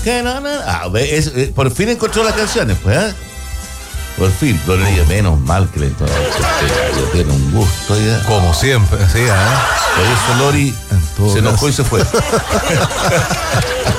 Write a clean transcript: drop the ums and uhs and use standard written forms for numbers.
Que no. Por fin encontró las canciones, pues, ¿eh? Por fin, Lori, menos mal que le encontró. Tiene un gusto ya. Como siempre, sí, Por eso Lori se enojó y se fue.